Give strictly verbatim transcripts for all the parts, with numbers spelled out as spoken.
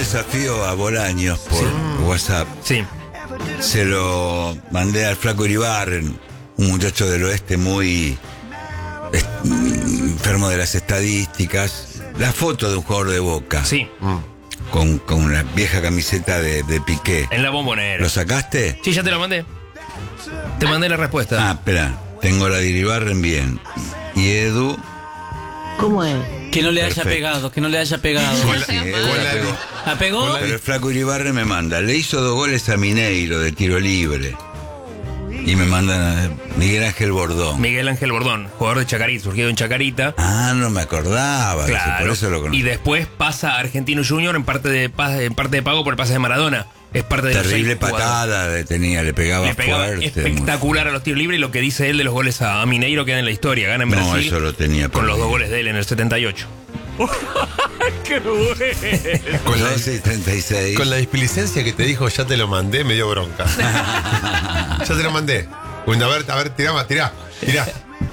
desafío a Bolaños por sí. WhatsApp. Sí. Se lo mandé al flaco Iribarren, un muchacho del oeste muy est- enfermo de las estadísticas. La foto de un jugador de Boca. Sí. Mm. Con, con una vieja camiseta de, de Piqué. En la Bombonera. ¿Lo sacaste? Sí, ya te lo mandé. Te mandé la respuesta. Ah, espera. Tengo la de Iribarren bien. Y Edu... ¿Cómo es? Que no le Perfecto. haya pegado, que no le haya pegado. Sí, sí, Edu la pegó. ¿La pegó? Pero el flaco Iribarren me manda. Le hizo dos goles a Mineiro de tiro libre. Y me mandan a Miguel Ángel Bordón. Miguel Ángel Bordón, jugador de Chacarita, surgido en Chacarita. Ah, no me acordaba. Claro. Ese, por eso lo conocí. Y después pasa a Argentino Junior en parte de pa- en parte de pago por el pase de Maradona. Es parte de los Terrible seis jugadores. patada le tenía, le pegaba, Le pegaba fuerte. espectacular muy... a los tiros libres, y lo que dice él de los goles a, a Mineiro queda en la historia. Gana en No, Brasil eso lo tenía con los perdido. dos goles de él en el setenta y ocho. ¡Qué bueno! Con la, doce y treinta y seis. con la displicencia que te dijo, ya te lo mandé, me dio bronca. Ya te lo mandé. Bueno, a ver, a ver, tirá más, tirá, tirá.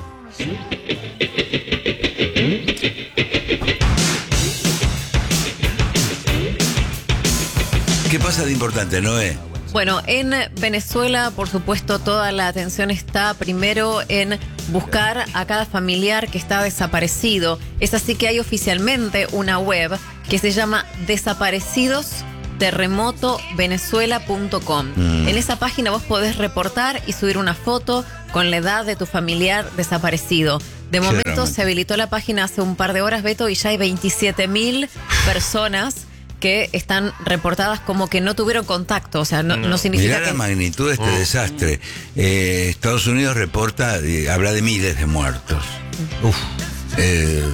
¿Qué pasa de importante, Noé? Bueno, en Venezuela, por supuesto, toda la atención está primero en buscar a cada familiar que está desaparecido. Es así que hay oficialmente una web que se llama desaparecidos terremoto venezuela punto com. Mm. En esa página vos podés reportar y subir una foto con la edad de tu familiar desaparecido. De Sí, momento realmente. se habilitó la página hace un par de horas, Beto, y ya hay veintisiete mil personas que están reportadas como que no tuvieron contacto. O sea, no, no significa Mirá que... la magnitud de este oh. desastre. Eh, Estados Unidos reporta, eh, habla de miles de muertos. Uf. Eh,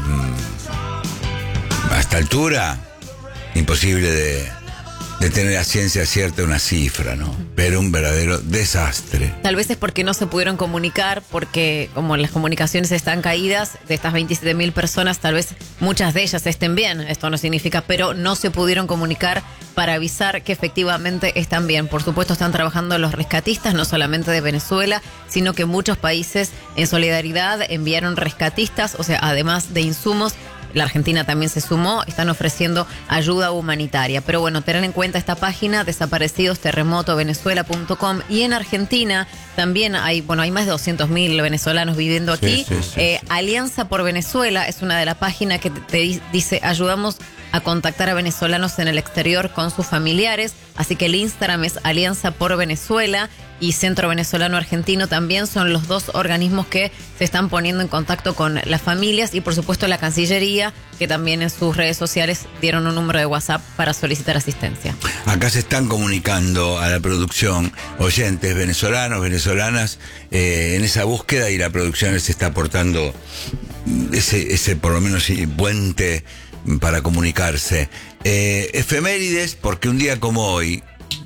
a esta altura, imposible de, de tener a ciencia cierta una cifra, ¿no? Pero un verdadero desastre. Tal vez es porque no se pudieron comunicar, porque como las comunicaciones están caídas, de estas veintisiete mil personas, tal vez muchas de ellas estén bien, esto no significa, pero no se pudieron comunicar para avisar que efectivamente están bien. Por supuesto están trabajando los rescatistas, no solamente de Venezuela, sino que muchos países en solidaridad enviaron rescatistas, o sea, además de insumos. La Argentina también se sumó, están ofreciendo ayuda humanitaria. Pero bueno, tener en cuenta esta página, desaparecidos terremoto venezuela punto com. Y en Argentina también hay, bueno, hay más de doscientos mil venezolanos viviendo aquí. Sí, sí, sí. Eh, Alianza por Venezuela es una de las páginas que te, te dice, ayudamos a contactar a venezolanos en el exterior con sus familiares. Así que el Instagram es Alianza por Venezuela, y Centro Venezolano Argentino también son los dos organismos que se están poniendo en contacto con las familias, y por supuesto la Cancillería, que también en sus redes sociales dieron un número de WhatsApp para solicitar asistencia. Acá se están comunicando a la producción oyentes venezolanos, venezolanas, eh, en esa búsqueda, y la producción les está aportando ese, ese por lo menos puente para comunicarse. Eh, efemérides, porque un día como hoy,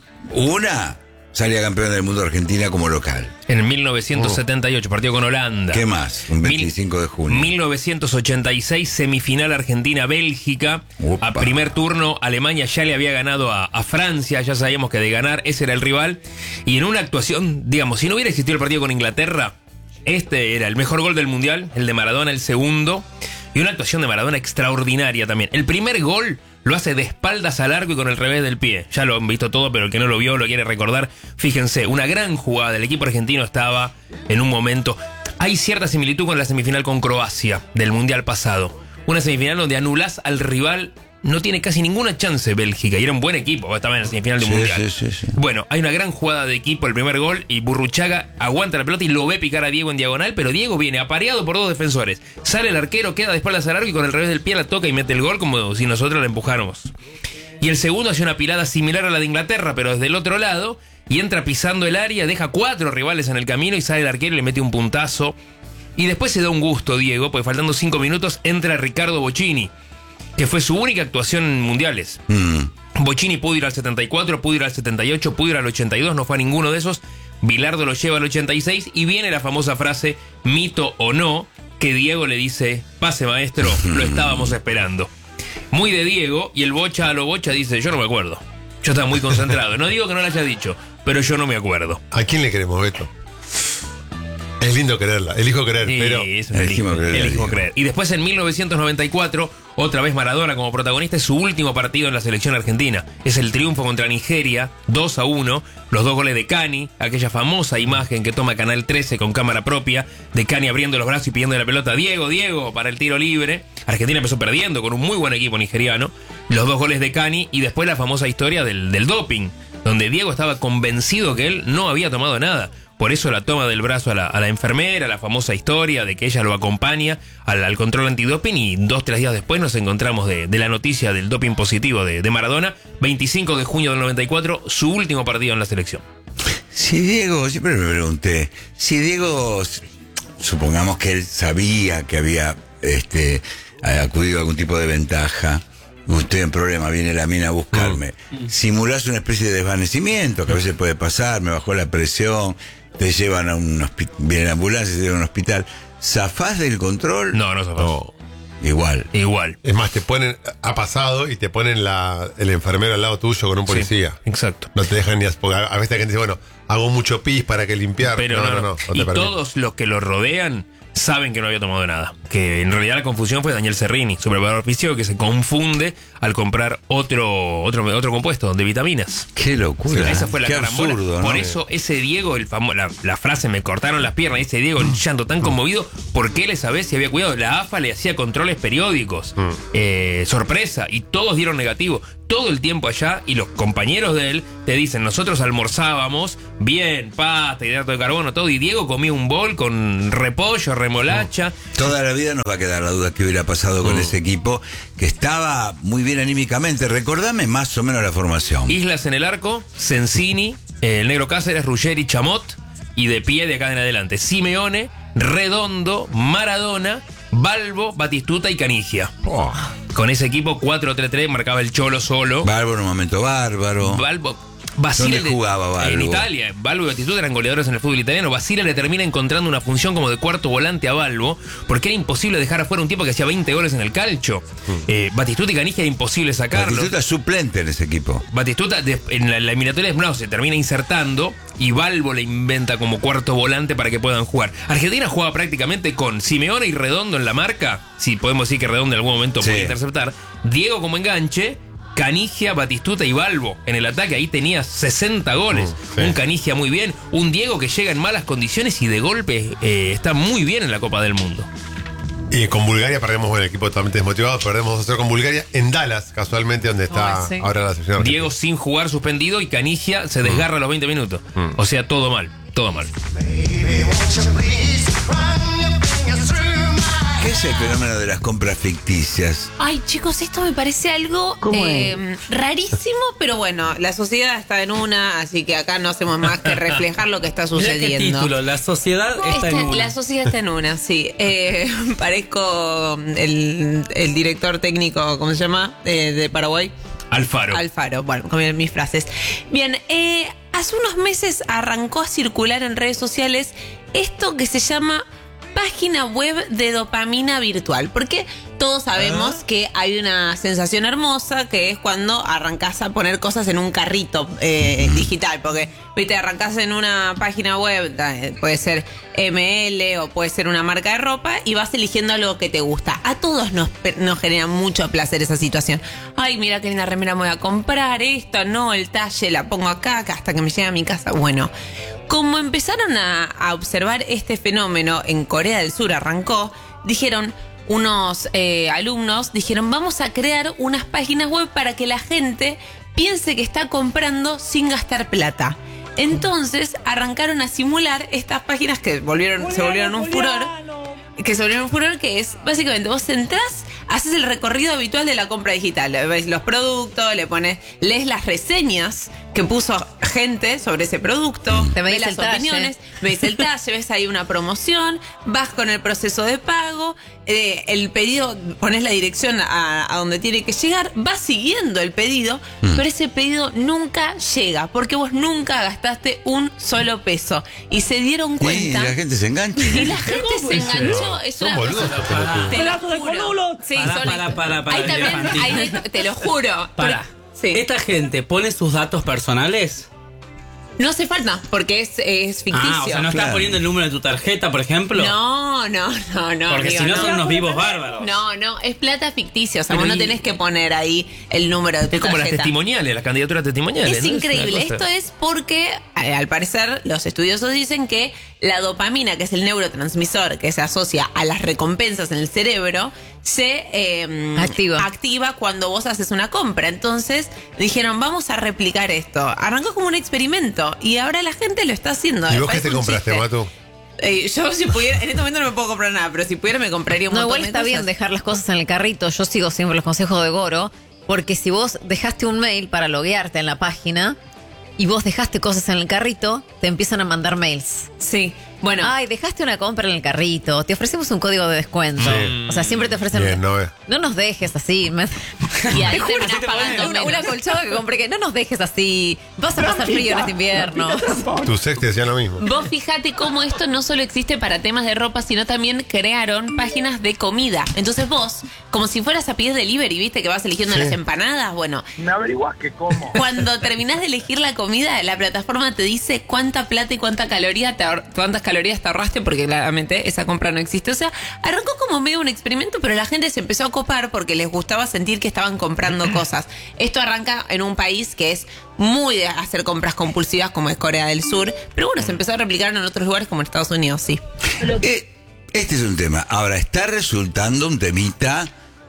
una salía campeón del mundo Argentina como local. En mil novecientos setenta y ocho, partido con Holanda. ¿Qué más? Un veinticinco de junio. mil novecientos ochenta y seis, semifinal Argentina-Bélgica. Opa. A primer turno, Alemania ya le había ganado a, a Francia, ya sabíamos que de ganar ese era el rival. Y en una actuación, digamos, si no hubiera existido el partido con Inglaterra, este era el mejor gol del Mundial, el de Maradona, el segundo. Y una actuación de Maradona extraordinaria también. El primer gol lo hace de espaldas al arco y con el revés del pie. Ya lo han visto todo, pero el que no lo vio, lo quiere recordar. Fíjense, una gran jugada. El equipo argentino estaba en un momento... Hay cierta similitud con la semifinal con Croacia del Mundial pasado. Una semifinal donde anulás al rival. No tiene casi ninguna chance Bélgica. Y era un buen equipo, estaba en la semifinal de un Sí, Mundial. sí, sí, sí. Bueno, hay una gran jugada de equipo, el primer gol, y Burruchaga aguanta la pelota y lo ve picar a Diego en diagonal, pero Diego viene apareado por dos defensores. Sale el arquero, queda de espaldas al arco y con el revés del pie la toca y mete el gol como si nosotros la empujáramos. Y el segundo hace una pilada similar a la de Inglaterra, pero desde el otro lado, y entra pisando el área, deja cuatro rivales en el camino y sale el arquero y le mete un puntazo. Y después se da un gusto Diego, porque faltando cinco minutos entra Ricardo Bocchini, que fue su única actuación en mundiales. Mm. Bocchini pudo ir al setenta y cuatro, pudo ir al setenta y ocho, pudo ir al ochenta y dos, no fue a ninguno de esos. Bilardo lo lleva al ochenta y seis y viene la famosa frase, mito o no, que Diego le dice, pase maestro, lo estábamos esperando. Muy de Diego, y el Bocha a lo Bocha dice, yo no me acuerdo. Yo estaba muy concentrado. No digo que no lo haya dicho, pero yo no me acuerdo. ¿A quién le queremos, Beto? Es lindo creerla, elijo creer, Sí, pero. es un elegimos elijo, creer, elijo elegimos. creer. Y después en mil novecientos noventa y cuatro, otra vez Maradona como protagonista, es su último partido en la selección argentina. Es el triunfo contra Nigeria, dos a uno, los dos goles de Cani, aquella famosa imagen que toma Canal trece con cámara propia, de Cani abriendo los brazos y pidiendo la pelota, Diego, Diego, para el tiro libre. Argentina empezó perdiendo con un muy buen equipo nigeriano, los dos goles de Cani y después la famosa historia del, del doping, donde Diego estaba convencido que él no había tomado nada. Por eso la toma del brazo a la, a la enfermera, la famosa historia de que ella lo acompaña al, al control antidoping, y dos, tres días después nos encontramos de, de la noticia del doping positivo de, de Maradona, veinticinco de junio del noventa y cuatro, su último partido en la selección. Si Diego, siempre me pregunté, si Diego, supongamos que él sabía que había este, acudido a algún tipo de ventaja, estoy en problema, viene la mina a buscarme, mm. simulás una especie de desvanecimiento, que a veces puede pasar, me bajó la presión, te llevan a un hospital, viene la ambulancia, te llevan a un hospital, ¿zafás del control? No, no zafás. No. Igual. Igual. Es más, te ponen, ha pasado y te ponen la, el enfermero al lado tuyo con un policía. Sí, exacto. No te dejan ni, porque a veces la gente dice, bueno, hago mucho pis para que limpiar. Pero no, no, no, no te y permite. todos Todos los que lo rodean saben que no había tomado nada. Que en realidad la confusión fue Daniel Serrini, su preparador físico, que se confunde al comprar otro otro otro compuesto de vitaminas. Qué locura. Esa fue la Qué carambola. absurdo, ¿no? Por eso ese Diego, el famo- la, la frase me cortaron las piernas, ese Diego, el llanto tan conmovido, porque él esa vez se había cuidado. La A F A le hacía controles periódicos, Mm. eh, sorpresa, y todos dieron negativo. Todo el tiempo allá, y los compañeros de él te dicen, nosotros almorzábamos bien, pasta, hidrato de carbono, todo, y Diego comía un bol con repollo, remolacha. Toda la vida nos va a quedar la duda que hubiera pasado con Mm. ese equipo, que estaba muy bien anímicamente. Recordame más o menos la formación. Islas en el arco, Sensini, eh, el Negro Cáceres, Ruggeri, Chamot, y de pie de acá en adelante, Simeone, Redondo, Maradona, Balbo, Batistuta y Canigia. Oh. Con ese equipo cuatro tres tres marcaba el Cholo solo. Bárbaro, un momento bárbaro. Balbo. Basile ¿Dónde jugaba Balbo? En Italia. Balbo y Batistuta eran goleadores en el fútbol italiano. Basile le termina encontrando una función como de cuarto volante a Balbo, porque era imposible dejar afuera un tipo que hacía veinte goles en el calcio. Eh, Batistuta y Canigia era imposible sacarlo. Batistuta suplente en ese equipo. Batistuta de- en la, la eliminatoria no, se termina insertando, y Balbo le inventa como cuarto volante para que puedan jugar. Argentina jugaba prácticamente con Simeone y Redondo en la marca, si podemos decir que Redondo en algún momento Sí. puede interceptar, Diego como enganche, Canigia, Batistuta y Balbo en el ataque. Ahí tenía sesenta goles. Mm, sí. Un Canigia muy bien, un Diego que llega en malas condiciones y de golpe eh, está muy bien en la Copa del Mundo. Y con Bulgaria perdemos, bueno, el equipo totalmente desmotivado, perdemos dos a cero con Bulgaria en Dallas, casualmente, donde está Ay, sí. ahora la selección argentina. Diego sin jugar suspendido y Canigia se desgarra a los veinte minutos. O sea, todo mal, todo mal. ¿Qué es el fenómeno de las compras ficticias? Ay, chicos, esto me parece algo eh, rarísimo, pero bueno, la sociedad está en una, así que acá no hacemos más que reflejar lo que está Mirá qué sucediendo. título, la sociedad está en Esta- una. La sociedad está en una, sí. Eh, parezco el, el director técnico, ¿cómo se llama? Eh, de Paraguay. Alfaro. Alfaro, bueno, con mis frases. Bien, eh, hace unos meses arrancó a circular en redes sociales esto que se llama página web de dopamina virtual, porque todos sabemos Ah. que hay una sensación hermosa que es cuando arrancás a poner cosas en un carrito eh, digital, porque viste, arrancás en una página web, eh, puede ser M L o puede ser una marca de ropa, y vas eligiendo algo que te gusta. A todos nos, nos genera mucho placer esa situación. Ay, mira qué linda remera me voy a comprar, esto, no, el talle, la pongo acá, acá hasta que me llegue a mi casa. Bueno, como empezaron a, a observar este fenómeno en Corea del Sur, arrancó, dijeron, unos eh, alumnos dijeron, vamos a crear unas páginas web para que la gente piense que está comprando sin gastar plata. Entonces arrancaron a simular estas páginas que volvieron, se volvieron un furor. Que se volvieron un furor, que es básicamente vos entrás, haces el recorrido habitual de la compra digital. Ves los productos, le pones, lees las reseñas que puso gente sobre ese producto, Te ves medís las el talle. opiniones, ves el talle, ves ahí una promoción, vas con el proceso de pago, eh, el pedido, pones la dirección a, a donde tiene que llegar, vas siguiendo el pedido, pero ese pedido nunca llega, porque vos nunca gastaste un solo peso. Y se dieron Y cuenta. la gente se engancha. Y la gente se enganchó. Es Son una boludos cosa- estos pelotudos. Te lo juro. Sí, Pará, son- pará, pará, pará, Hay también, elefantito. hay de- te lo juro. Para. Sí. ¿Esta gente pone sus datos personales? No hace falta, porque es, es ficticio. Ah, o sea, no estás Claro. poniendo el número de tu tarjeta, por ejemplo. No, no, no, no. Porque amigo, si no son unos vivos bárbaros. No, no, es plata ficticia. O sea, Pero vos no y- tenés que poner ahí el número de tu Es como las tarjeta. testimoniales, las candidaturas testimoniales. Es ¿no? increíble. una cosa- Esto es porque, eh, al parecer, los estudiosos dicen que la dopamina, que es el neurotransmisor que se asocia a las recompensas en el cerebro, se eh, Activa. activa cuando vos haces una compra. Entonces dijeron, vamos a replicar esto. Arrancó como un experimento y ahora la gente lo está haciendo. ¿Y vos qué Parece te un compraste, chiste. Matu? Eh, yo si pudiera, en este momento no me puedo comprar nada, pero si pudiera me compraría un No, montón igual de está bien cosas. dejar las cosas en el carrito. Yo sigo siempre los consejos de Goro, porque si vos dejaste un mail para loguearte en la página y vos dejaste cosas en el carrito, te empiezan a mandar mails. Sí. Bueno, Ay, dejaste una compra en el carrito, te ofrecemos un código de descuento. Sí. O sea, siempre te ofrecen... Bien, no ves. No nos dejes así. me- y ahí Te juro, terminás pagando una, menos. una colchada que compré que no nos dejes así. Vas a pasar frío en este invierno. Tu sex te decía lo mismo. Vos fíjate cómo esto no solo existe para temas de ropa, sino también crearon páginas de comida. Entonces vos, como si fueras a pedir delivery, ¿viste? Que vas eligiendo Sí. las empanadas. Bueno, Me averiguás que como. cuando terminás de elegir la comida, la plataforma te dice cuánta plata y cuánta caloría te ahor- cuántas calorías te ahorraste, porque claramente esa compra no existe. O sea, arrancó como medio un experimento, pero la gente se empezó a copar porque les gustaba sentir que estaban comprando cosas. Esto arranca en un país que es muy de hacer compras compulsivas, como es Corea del Sur, pero bueno, se empezó a replicar en otros lugares como en Estados Unidos, sí. Eh, este es un tema. Ahora, está resultando un temita,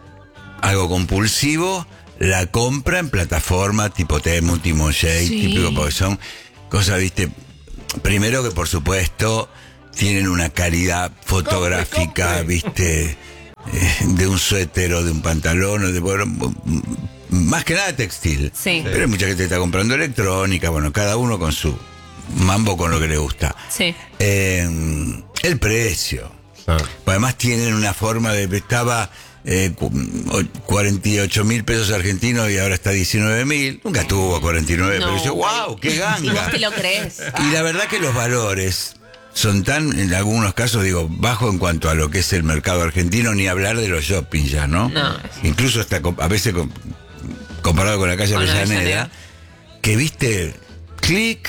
algo compulsivo, la compra en plataforma tipo Temu, Timojay, Sí. típico, porque son cosas, viste, primero que por supuesto tienen una calidad fotográfica, viste, eh, de un suéter o de un pantalón, o de, bueno, m- más que nada textil. Sí. Pero hay mucha gente que está comprando electrónica, bueno, cada uno con su mambo, con lo que le gusta. Sí. Eh, el precio. Ah. Además tienen una forma de... Estaba eh, cu- o- cuarenta y ocho mil pesos argentinos y ahora está diecinueve mil. Nunca tuvo cuarenta y nueve, No. pero yo, wow, qué ¿Y vos ganga. te lo crees? Y la verdad que los valores son tan, en algunos casos, digo, bajo en cuanto a lo que es el mercado argentino, ni hablar de los shopping ya, ¿no? No. Incluso hasta co- a veces com- comparado con la calle Con la Avellaneda, Avellaneda. que viste, clic,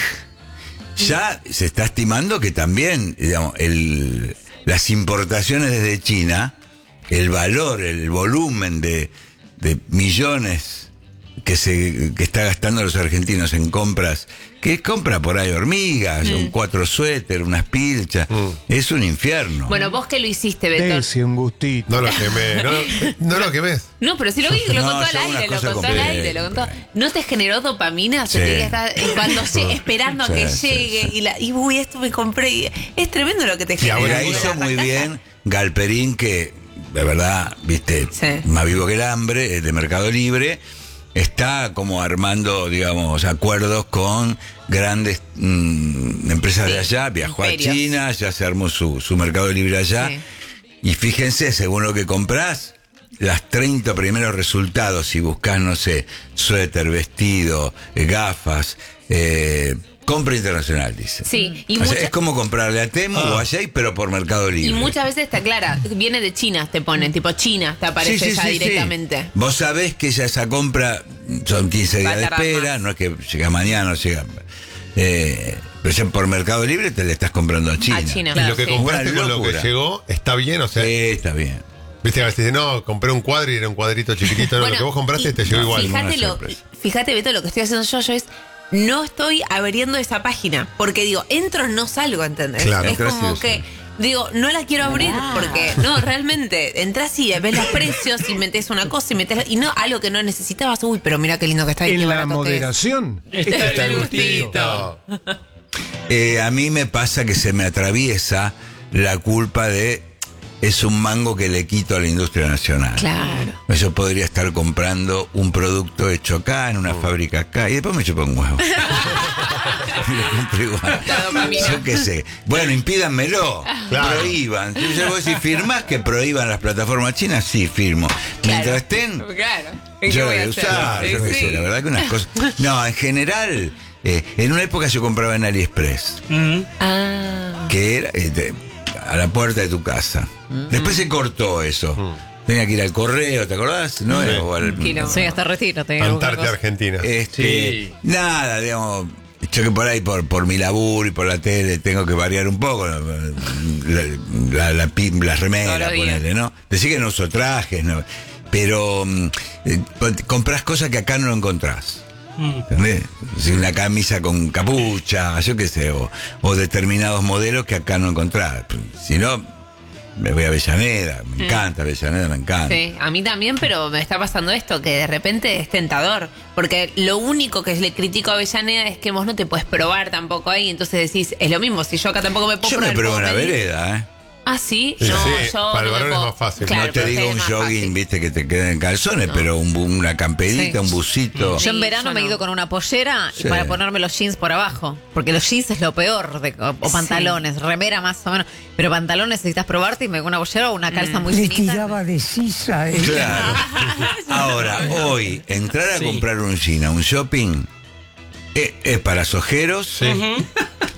ya se está estimando que también, digamos, el, las importaciones desde China, el valor, el volumen de, de millones que se que está gastando los argentinos en compras, que compra por ahí hormigas, son cuatro suéter, unas pilchas, es un infierno. Bueno, vos que lo hiciste, Beto. un gustito. No lo quemé, no, no lo quemés. No, pero si lo vi, lo No, contó al yo una aire, lo cosa contó al completa. aire, lo contó. ¿No te generó dopamina? Sí. Sentir que estás eh, cuando lle- esperando a Sí, que sí, llegue sí. y la y uy, esto me compré. y- es tremendo lo que te Y genera. ahora Ahora Una hizo muy pantalla. bien Galperín, que de verdad, viste, Sí. más vivo que el hambre, es de Mercado Libre, está como armando, digamos, acuerdos con grandes mm, empresas Sí, de allá, viajó imperios. a China, ya se armó su, su Mercado Libre allá, Sí. y fíjense, según lo que comprás, las treinta primeros resultados, si buscás, no sé, suéter, vestido, eh, gafas, eh, compra internacional, dice. Sí, y O sea, mucha- es como comprarle a Temu o a Jay, pero por Mercado Libre. Y muchas veces está clara, viene de China, te ponen, tipo China, te aparece Sí, sí, ya sí, sí. directamente. Vos sabés que ya esa compra son quince Va a días de tardar espera, más. no es que llega mañana, no llega. Eh, pero ya por Mercado Libre te le estás comprando a China. A China. Y Claro, lo que sí. compraste Una con lo que locura. llegó está bien, o sea, Sí, está bien. viste que a veces dicen, no, compré un cuadro y era un cuadrito chiquitito. No, Bueno, lo que vos compraste y- te llegó igual. Fíjate, Una lo, sorpresa. fíjate, Beto, lo que estoy haciendo yo, yo es. No estoy abriendo esa página. Porque digo, entro, no salgo, ¿entendés? Claro. Es Entras como y que. Digo, no la quiero abrir porque, no, realmente, entras y ves los precios y metes una cosa y metes. Y no, algo que no necesitabas. Uy, pero mira qué lindo que está ahí. qué En la barato que es. moderación Está el gustito. Eh, a mí me pasa que se me atraviesa la culpa de es un mango que le quito a la industria nacional. Claro. Yo podría estar comprando un producto hecho acá, en una fábrica acá, y después me chupo un huevo. Y lo compro igual. La dopamina. Yo qué sé. Bueno, impídanmelo. Claro. Prohíban. Yo vos si firmás que prohíban las plataformas chinas, sí, firmo. Mientras estén, Claro. ¿Qué yo voy voy a a hacer? usar. Yo qué Sí. sé, la verdad que unas cosas. No, en general, eh, en una época yo compraba en AliExpress, Ah. que era eh, de- a la puerta de tu casa. Después se cortó eso. Tenía que ir al correo, ¿te acordás? No, Sí. o al- Quilombo. Sí, hasta retiro. te digo alguna Antarte cosa. Argentina. Este, Sí. Nada, digamos, yo que por ahí, por, por mi laburo y por la tele, tengo que variar un poco la, la, la, la, la remera, ponele, ¿no? Decir que no uso trajes, ¿no? Pero eh, compras cosas que acá no encontrás. ¿Entendés? Una camisa con capucha, yo qué sé, o, o determinados modelos que acá no encontrás. Si no, me voy a Avellaneda, me mm. encanta Avellaneda, me encanta. Sí, a mí también, pero me está pasando esto, que de repente es tentador. Porque lo único que le critico a Avellaneda es que vos no te puedes probar tampoco ahí. Entonces decís, es lo mismo, si yo acá tampoco me puedo yo probar. Yo me pruebo en la vereda, ¿eh? Ah, sí, sí no, sí, yo para el no varón puedo. es más fácil. Claro, no te digo un jogging, fácil. Viste, que te queden en calzones, no. Pero un, una camperita, sí. Un busito. Yo en verano yo me he no. ido con una pollera sí. Y para ponerme los jeans por abajo. Porque los jeans es lo peor, de, o, o pantalones, sí. Remera más o menos. Pero pantalones necesitas probarte y me una pollera o una calza mm. muy Le finita. tiraba de sisa. Eh. Claro. Ahora, hoy, entrar a sí. comprar un jean a un shopping es, es para sojeros. Sí. Uh-huh.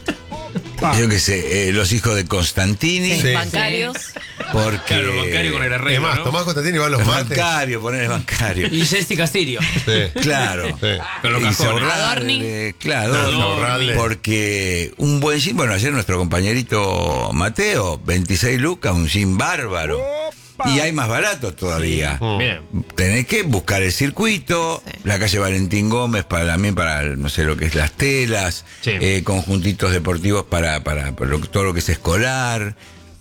Yo qué sé, eh, los hijos de Constantini. Sí. Bancarios. Porque. Claro, bancario con el arreglo. Es más, ¿no? Tomás Constantini va a los el martes. Bancario, poner el bancario. Y Jessica Sirio. Sí. Claro. Sí. Con los cajones. Ahorrarle, claro, Ahorrarle. Porque un buen jean, bueno, ayer nuestro compañerito Mateo, veintiséis lucas, un jean bárbaro. Y hay más baratos todavía. Sí. Bien. Tenés que buscar el circuito, sí. La calle Valentín Gómez para también para no sé lo que es las telas, sí. eh, conjuntitos deportivos para, para, para lo, todo lo que es escolar.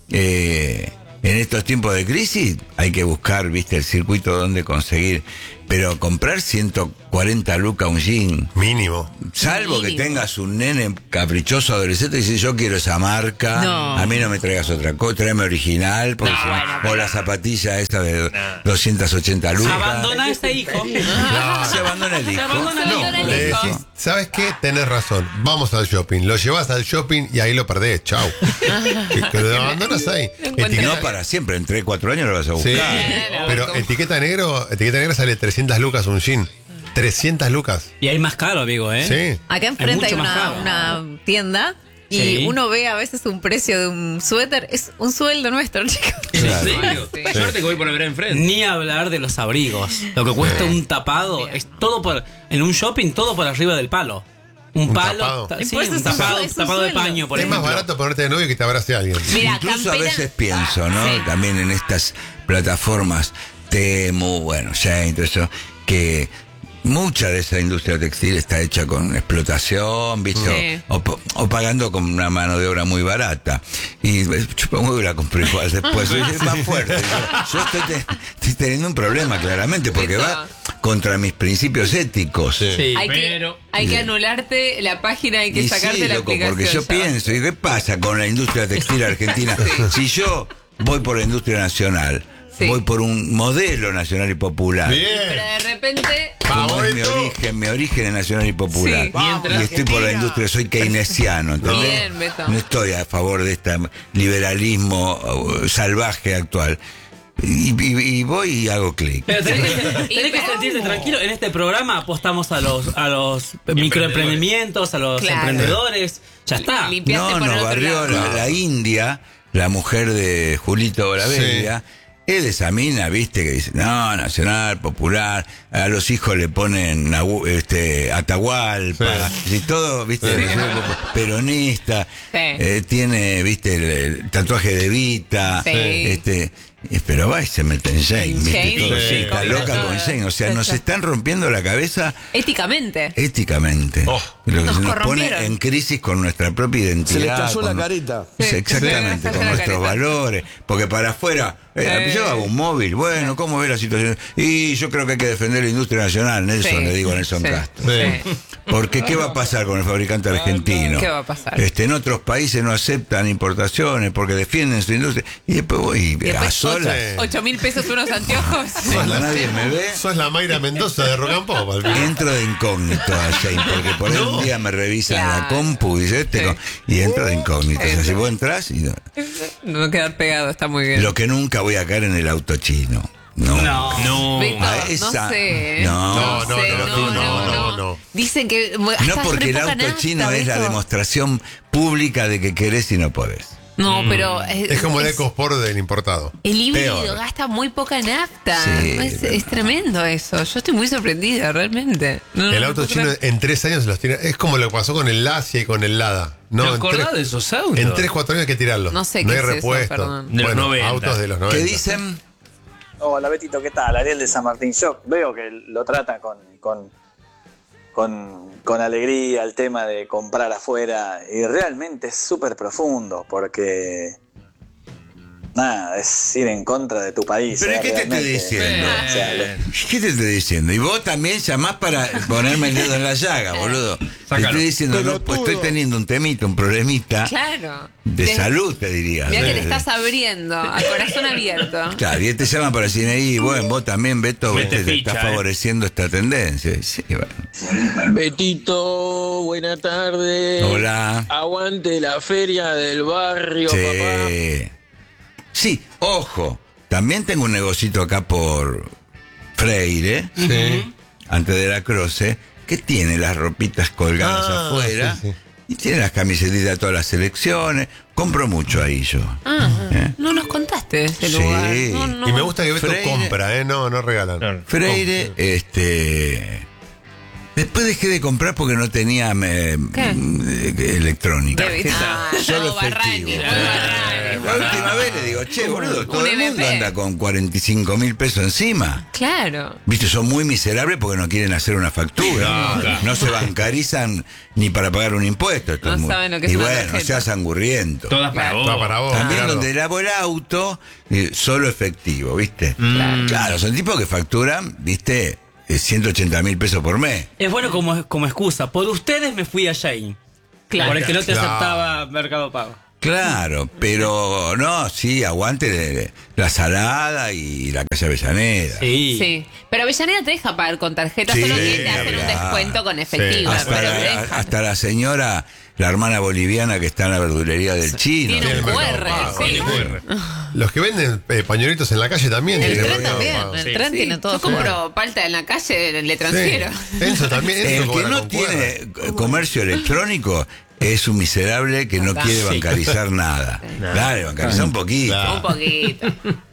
Eh, en estos tiempos de crisis hay que buscar, viste, el circuito donde conseguir. Pero comprar ciento cuarenta lucas un jean. Mínimo. Salvo Mínimo. Que tengas un nene caprichoso adolescente y dices, yo quiero esa marca. No. A mí no me traigas otra cosa, tráeme original. Porque No, si no, bueno, o pero la no. zapatilla esa de No. doscientas ochenta lucas. Abandona a ese hijo. No, se abandona el hijo. Se abandona el No, hijo. el Le hijo. decís, ¿sabes qué? Tenés razón. Vamos al shopping. Lo llevas al shopping y ahí lo perdés. Chau. que, que lo abandonas ahí. Y no para siempre, en tres, cuatro años lo vas a buscar. Sí, Claro, pero como- etiqueta negro, etiqueta negra sale trescientas lucas un jean. trescientas lucas. Y hay más caro, amigo, ¿eh? Sí. Acá enfrente hay, mucho más una, caro. una tienda y Sí. uno ve a veces un precio de un suéter. Es un sueldo nuestro, chicos. ¿En Claro. serio? Sí. Suerte que voy por la vereda enfrente. Ni hablar de los abrigos. Lo que cuesta un tapado es todo por. En un shopping, todo por arriba del palo. Un Un palo. tapado. ta- Y Sí, por eso un es un tapado, su- es un tapado de sueldo. paño, por Es más ejemplo. barato ponerte de novio que te abrace a alguien. Mira, Incluso a campera- veces pienso, ¿no? Sí. También en estas plataformas Temu, bueno, Shein, todo eso, que mucha de esa industria textil está hecha con explotación, ¿viste? Sí. O, o- o pagando con una mano de obra muy barata. Y eh, yo pongo que la compré igual después. Es más fuerte. Yo estoy, te- estoy teniendo un problema, claramente, porque Eso. va contra mis principios éticos. Sí. Sí. Hay, pero- que, hay que Sí. anularte la página, hay que Y sacarte sí, la loco, aplicación. porque yo ya. pienso, ¿y qué pasa con la industria textil argentina? Si yo voy por la industria nacional, Sí. voy por un modelo nacional y popular. Pero Bien. de repente. Como es mi Favorito. origen, mi origen es nacional y popular. Sí. Y estoy por la industria, soy keynesiano, ¿entendés? Bien, Beto. No estoy a favor de este liberalismo uh, salvaje actual. Y, y- y voy y hago clic. Pero tenés que, tenés que pero- sentirte tranquilo. En este programa apostamos a los, a los microemprendimientos, a los Claro. emprendedores. Ya está. Limpiaste No, por el nos otro barrió lado. la, la India, la mujer de Julito Bravella. Es de esa mina, viste, que dice, no, nacional, popular, a los hijos le ponen nahu- este, Atahualpa, y todo, viste, peronista, Sí. eh, tiene, viste, el, el tatuaje de Vita, Sí. este, eh, pero va y se mete en Shane, En viste, Shane, todo, sí, sí, está sí, loca sí. con Shane, o sea, nos están rompiendo la cabeza Éticamente. éticamente. Oh. Lo que Nos se nos corrompieron. pone en crisis con nuestra propia identidad. Se le cayó la con- carita. Sí, Sí, exactamente, se le cayó con la nuestros careta. valores. Porque para afuera, eh, Sí. yo hago un móvil, bueno, ¿cómo ve la situación? Y yo creo que hay que defender la industria nacional, Nelson, Sí. le digo a Nelson Sí. Castro. Sí. Porque ¿qué va a pasar con el fabricante argentino? ¿Qué va a pasar? Este, en otros países no aceptan importaciones porque defienden su industria. Y después voy Y a después solas. ocho- Ocho mil pesos unos anteojos. Cuando nadie me ve, Sos la Mayra Mendoza de Rock and Pop, al final. entro de incógnito a Shane, porque por ahí un día me revisan Claro. la compu y dice este Sí. con- y entro de incógnito. O sea, si vos entras y no, No quedar pegado, está muy bien. lo que nunca voy a caer en el auto chino. No. No. No. Beto, a no esa- sé. no, no, sé, no, no, no, no, no, no. Dicen que. No, porque el auto chino es la demostración pública de que querés y no podés. No, pero es, Es como el es- EcoSport del importado. el híbrido Peor. gasta muy poca nafta. Sí, es, pero- es tremendo eso. Yo estoy muy sorprendida, realmente. No, no, El no auto puedo chino creer. en tres años se los tira. Es como lo que pasó con el Lacia y con el Lada. No, ¿Te en acordás tres- de esos autos? En tres, cuatro años hay que tirarlos. No sé no qué hay es eso, repuesto. perdón. De los Bueno, noventa. autos de los noventa. ¿Qué dicen? Hola Betito, ¿qué tal? Ariel de San Martín. Yo veo que lo trata con, con, con, con alegría el tema de comprar afuera y realmente es súper profundo porque nada, es ir en contra de tu país. ¿Pero ¿eh? qué te estoy Realmente. diciendo? O sea, lo- ¿Qué te estoy diciendo? Y vos también llamás para ponerme el dedo en la llaga, boludo. Te Sácalo. estoy diciendo, no, pues estoy teniendo un temita, un problemita Claro. de Te- salud, te diría. Mira que De- te estás abriendo, a corazón abierto. Claro, y él te llama para decir, ahí, bueno, vos también, Beto, Mete viste, te ficha, estás eh. favoreciendo esta tendencia. Sí, bueno. Betito, buena tarde. Hola. Aguante la feria del barrio, papá. Sí. Sí, ojo, también tengo un negocito acá por Freire, Sí. antes de la Croce, que tiene las ropitas colgadas Ah, afuera sí, sí. y tiene las camisetitas de todas las selecciones. Compro mucho ahí yo. Ah, ¿Eh? no nos contaste de ese Sí. lugar. No, no. Y me gusta que Beto Freire- compra, ¿eh? No, no regalan. Claro. Freire, este... Después dejé de comprar porque no tenía eh, ¿Qué? eh, electrónica. Qué- Ah, Solo todo Barrani, efectivo. todo Barrani. La última vez le digo, che, boludo, todo Un el M mundo P. anda con cuarenta y cinco mil pesos encima. Claro. Viste, son muy miserables porque no quieren hacer una factura. No, claro. No se bancarizan ni para pagar un impuesto. Esto No es muy- saben lo que es y una bueno, tarjeta. no seas angurriento. Todas para Claro. vos. Va para vos. También claro. donde lavo el auto, eh, solo efectivo, ¿viste? Claro, son tipos que facturan, ¿viste? Eh, ciento ochenta mil pesos por mes. Es bueno como, como excusa. Por ustedes me fui a Shane. Claro. Por el que no te Claro. aceptaba Mercado Pago. Claro, pero no, sí, aguante de- de la Salada y la calle Avellaneda. Sí. Sí. Pero Avellaneda te deja pagar con tarjeta, Sí, solo que te hacen un claro. descuento con efectivo. Sí. Hasta pero te la, dejan. hasta la señora, la hermana boliviana que está en la verdulería del chino. Tiene un Tiene Q Mercado R. Pago. sí. Los que venden eh, pañuelitos en la calle también El tienen tren Mercado también, Pago. el Sí. tren Sí, tiene todo. yo compro palta en la calle, le transfiero. Sí. Enzo también. Enzo El que cobra no con tiene Q R. eh, comercio electrónico es un miserable que no quiere bancarizar nada. Dale, bancarizar un poquito. Claro. Un poquito.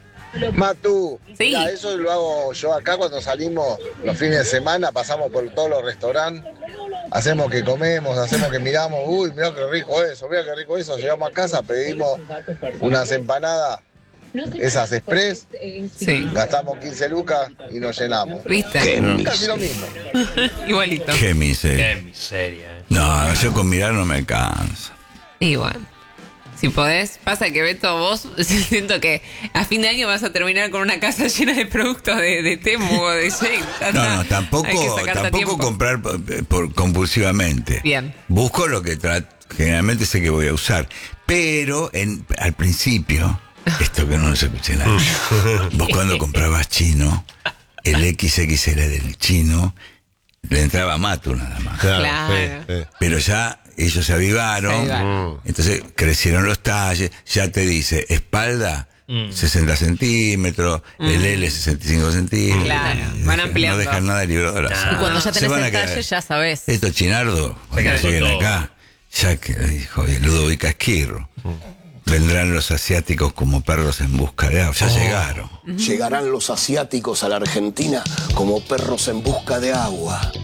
Matu, Sí. mira, eso lo hago yo acá cuando salimos los fines de semana, pasamos por todos los restaurantes, hacemos que comemos, hacemos que miramos, uy, mira qué rico eso, mira qué rico eso, llegamos a casa, pedimos unas empanadas, esas express, Sí. gastamos quince lucas y nos llenamos. ¿Viste? Casi lo mismo. Igualito. Qué miseria. Qué miseria. eh. No, yo con mirar no me canso. Y bueno. Si podés, pasa que Beto, vos siento que a fin de año vas a terminar con una casa llena de productos de, de Temu o de Shake. Ya No, está. no, tampoco, Hay que sacarte a tampoco tiempo. comprar por, por- compulsivamente. Bien. Busco lo que tra- generalmente sé que voy a usar. Pero en, al principio, esto que no se escuché nada. Vos cuando comprabas chino, el equis equis ele del chino, le entraba Matu nada más. Claro. sí, sí. Pero ya ellos se avivaron, Se avivaron. entonces crecieron los talles, ya te dice espalda sesenta centímetros, el L sesenta y cinco centímetros. Claro, Y van dejan- ampliando. No dejan nada librado al azar. Y cuando ya Se tenés van a el talle, quedar. ya sabés. Estos chinardos, cuando quedan con lleguen todo. acá, ya que dijo Ludovica Esquirro, vendrán los asiáticos como perros en busca de agua. Ya llegaron. Llegarán los asiáticos a la Argentina como perros en busca de agua.